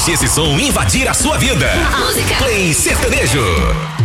Deixe esse som invadir a sua vida. Play Sertanejo.